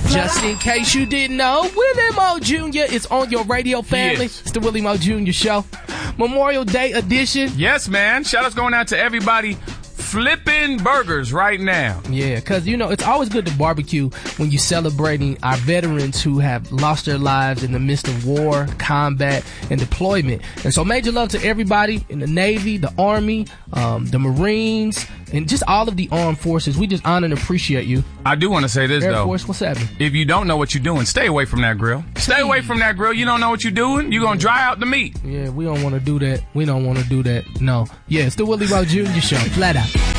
Just in case you didn't know, Willie Moe Jr. is on your radio family. Yes. It's the Willie Moe Jr. Show. Memorial Day edition. Yes, man. Shout outs going out to everybody flipping burgers right now. Yeah, because, it's always good to barbecue when you're celebrating our veterans who have lost their lives in the midst of war, combat, and deployment. And so major love to everybody in the Navy, the Army, the Marines, and just all of the armed forces. We just honor and appreciate you. I do want to say this, Air though. Force, what's happening? If you don't know what you're doing, stay away from that grill. Stay away from that grill. You don't know what you're doing, you're going to dry out the meat. Yeah, we don't want to do that. We don't want to do that. No. Yeah, it's the Willie Moe Jr. Show. Flat out.